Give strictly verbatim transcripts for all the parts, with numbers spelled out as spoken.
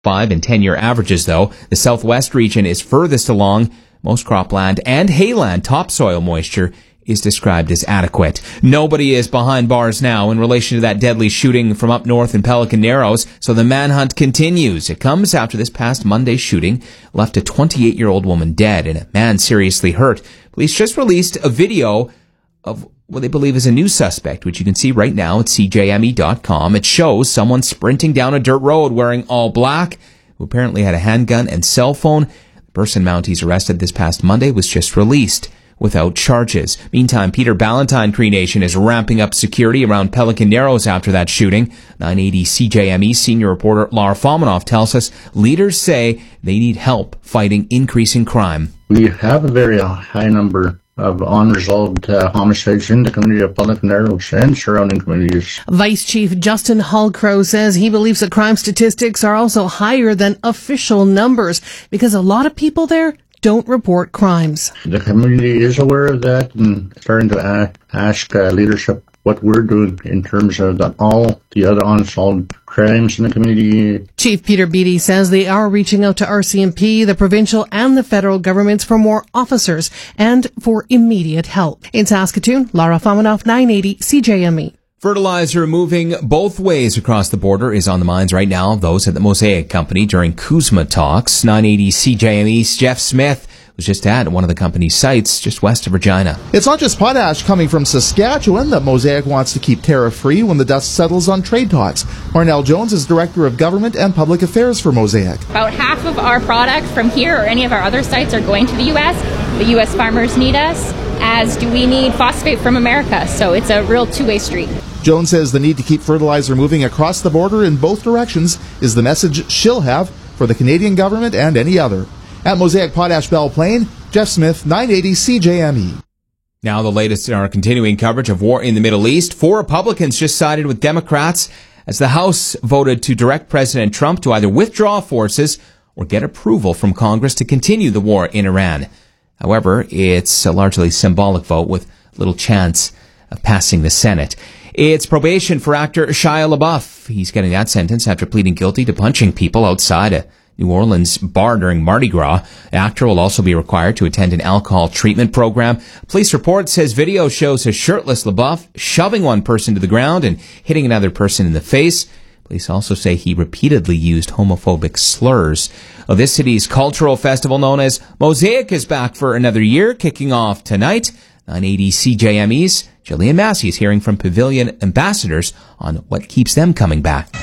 Five and ten-year averages, though. The southwest region is furthest along. Most cropland and hayland topsoil moisture is described as adequate. Nobody is behind bars now in relation to that deadly shooting from up north in Pelican Narrows, so the manhunt continues. It comes after this past Monday's shooting left a twenty-eight-year-old woman dead and a man seriously hurt. Police just released a video of what they believe is a new suspect, which you can see right now at C J M E dot com. It shows someone sprinting down a dirt road wearing all black, who apparently had a handgun and cell phone. The person Mounties arrested this past Monday was just released without charges. Meantime, Peter Ballantyne Cree Nation is ramping up security around Pelican Narrows after that shooting. nine eighty C J M E senior reporter Lara Fominov tells us leaders say they need help fighting increasing crime. We have a very high number of unresolved uh, homicides in the community of Pelican Narrows and surrounding communities. Vice Chief Justin Hallcrow says he believes that crime statistics are also higher than official numbers because a lot of people there don't report crimes. The community is aware of that and starting to a- ask uh, leadership what we're doing in terms of the, all the other unsolved crimes in the community. Chief Peter Beattie says they are reaching out to R C M P, the provincial and the federal governments for more officers and for immediate help. In Saskatoon, Lara Fominov, nine eighty C J M E. Fertilizer moving both ways across the border is on the minds right now of those at the Mosaic Company during CUSMA talks. nine eighty C J M E's Jeff Smith was just at one of the company's sites just west of Regina. It's not just potash coming from Saskatchewan that Mosaic wants to keep tariff-free when the dust settles on trade talks. Marnell Jones is Director of Government and Public Affairs for Mosaic. About half of our product from here or any of our other sites are going to the U S. The U S farmers need us, as do we need phosphate from America. So it's a real two-way street. Jones says the need to keep fertilizer moving across the border in both directions is the message she'll have for the Canadian government and any other. At Mosaic Potash Belle Plaine, Jeff Smith, nine eighty C J M E. Now the latest in our continuing coverage of war in the Middle East. Four Republicans just sided with Democrats as the House voted to direct President Trump to either withdraw forces or get approval from Congress to continue the war in Iran. However, it's a largely symbolic vote with little chance of passing the Senate. It's probation for actor Shia LaBeouf. He's getting that sentence after pleading guilty to punching people outside a New Orleans bar during Mardi Gras. The actor will also be required to attend an alcohol treatment program. Police report says video shows a shirtless LaBeouf shoving one person to the ground and hitting another person in the face. Police also say he repeatedly used homophobic slurs. Well, this city's cultural festival known as Mosaic is back for another year, kicking off tonight. nine eighty C J M E's Jillian Massey is hearing from Pavilion ambassadors on what keeps them coming back.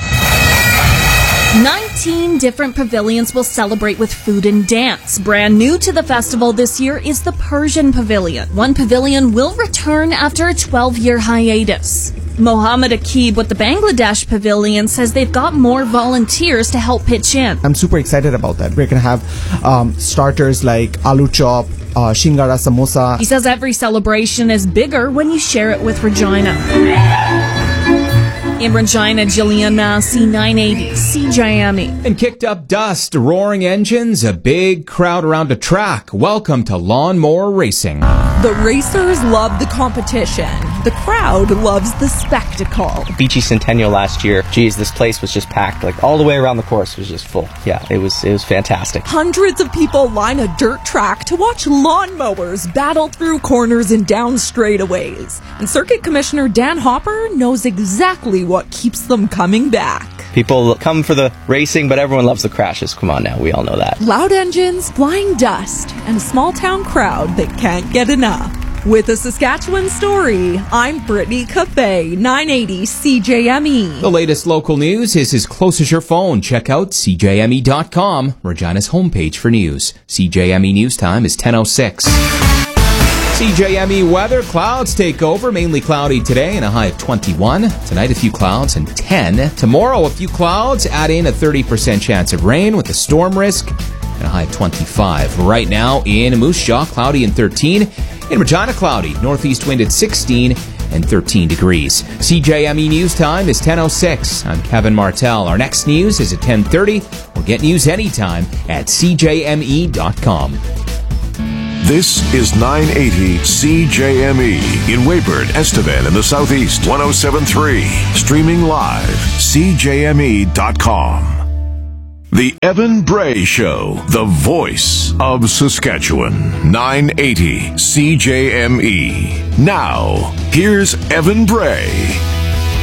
nineteen different pavilions will celebrate with food and dance. Brand new to the festival this year is the Persian Pavilion. One pavilion will return after a twelve-year hiatus. Mohammed Akib with the Bangladesh Pavilion says they've got more volunteers to help pitch in. I'm super excited about that. We're going to have um, starters like aloo chop, uh, shingara, samosa. He says every celebration is bigger when you share it with Regina. In Regina, Jillian Massey, nine eighty C J M E. And kicked up dust, roaring engines, a big crowd around a track. Welcome to Lawnmower Racing. The racers love the competition. The crowd loves the spectacle. Beachy Centennial last year, geez, this place was just packed. Like all the way around the course was just full. Yeah, it was it was fantastic. Hundreds of people line a dirt track to watch lawnmowers battle through corners and down straightaways. And Circuit Commissioner Dan Hopper knows exactly what keeps them coming back. People come for the racing, but everyone loves the crashes. Come on now, we all know that. Loud engines, flying dust, and a small town crowd that can't get enough. With a Saskatchewan story, I'm Brittany Cafe, nine eighty C J M E. The latest local news is as close as your phone. Check out C J M E dot com, Regina's homepage for news. C J M E News Time is ten oh six. C J M E weather, clouds take over, mainly cloudy today and a high of twenty-one. Tonight a few clouds and ten. Tomorrow a few clouds, add in a thirty percent chance of rain with a storm risk and a high of twenty-five. Right now in Moose Jaw, cloudy and thirteen. In Regina, cloudy, northeast wind at sixteen and thirteen degrees. C J M E News Time is ten oh six. I'm Kevin Martell. Our next news is at ten thirty. We'll get news anytime at C J M E dot com. This is nine eighty C J M E in Weyburn, Estevan in the southeast, one oh seven point three. Streaming live, C J M E dot com. The Evan Bray Show, the voice of Saskatchewan. nine eighty C J M E. Now, here's Evan Bray.